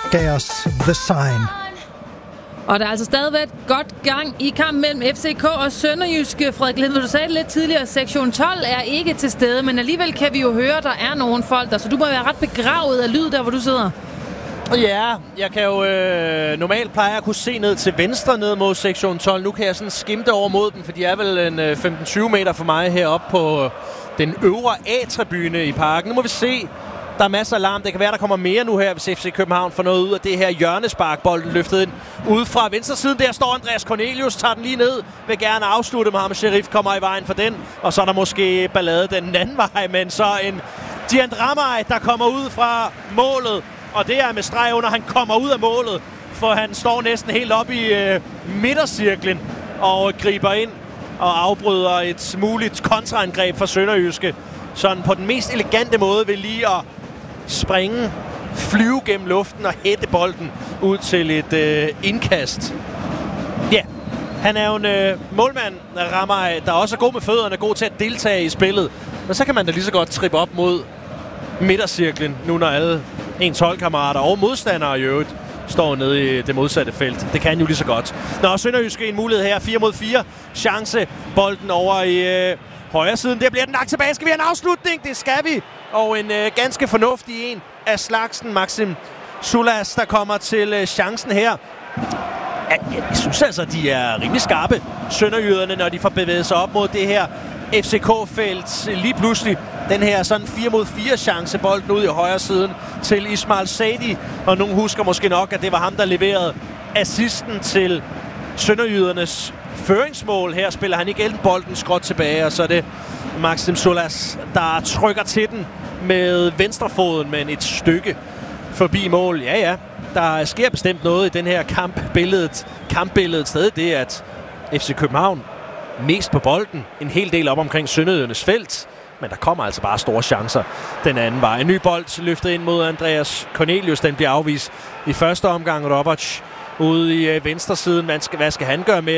gav os The Sign. Og der er altså stadigvæk godt gang i kampen mellem FCK og Sønderjyske. Frederik Lind, du sagde det lidt tidligere, sektion 12 er ikke til stede, men alligevel kan vi jo høre, at der er nogle folk der, så du må være ret begravet af lyd der, hvor du sidder. Ja, jeg kan jo normalt pleje at kunne se ned til venstre ned mod sektion 12. Nu kan jeg sådan skimte over mod dem, for de er vel en 15-20 meter for mig heroppe på den øvre A-tribune i parken. Nu må vi se. Der er masser af larm. Det kan være, der kommer mere nu her, hvis FC København får noget ud af det her hjørnespark. Bolden løftet ind ude fra venstre siden. Der står Andreas Cornelius, tager den lige ned. Vil gerne afslutte. Mohamed Sherif kommer i vejen for den. Og så er der måske ballade den anden vej. Men så en Dian Ramay, der kommer ud fra målet. Og det er med streg under. Han kommer ud af målet, for han står næsten helt op i midtercirklen og griber ind og afbryder et muligt kontraangreb for Sønderjyske. Sådan på den mest elegante måde ved lige at springe, flyve gennem luften og hætte bolden ud til et indkast. Ja, han er jo en målmand, Ramay, der også er god med fødderne, god til at deltage i spillet. Men så kan man da lige så godt trippe op mod midtercirklen, nu når alle ens holdkammerater og modstandere i øvrigt står nede i det modsatte felt. Det kan jo lige så godt. Nå, Sønderjyske en mulighed her. 4 mod 4. Chance. Bolden over i højre siden. Der bliver den lagt tilbage. Skal vi have en afslutning? Det skal vi. Og en ganske fornuftig en af slagsen. Maxim Sulas, der kommer til chancen her. Jeg synes altså, de er rimelig skarpe, sønderjyderne, når de får bevæget sig op mod det her FCK-felt. Lige pludselig den her sådan 4 mod 4 chance, bolden ud i højre siden til Ismail Sadi. Og nogen husker måske nok, at det var ham, der leverede assisten til sønderjydernes føringsmål. Her spiller han igen bolden skråt tilbage, og så er det Maxim Sulas, der trykker til den med venstrefoden, men et stykke forbi mål. Ja, der sker bestemt noget i den her kampbilledet stadig det, at FC København mest på bolden, en hel del op omkring sønderjydernes felt, men der kommer altså bare store chancer den anden vej. En ny bold løftet ind mod Andreas Cornelius, den bliver afvist i første omgang. Roberts ude i venstre siden, hvad skal han gøre med